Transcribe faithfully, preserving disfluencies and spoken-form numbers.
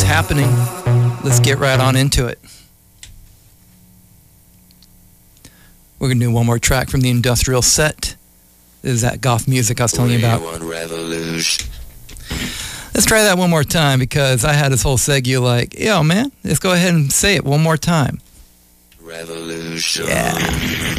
happening. Let's get right on into it. We're going to do one more track from the industrial set. This is that goth music I was telling you about. Let's try that one more time because I had this whole segue like, yo, man, let's go ahead and say it one more time. Revolution. Yeah.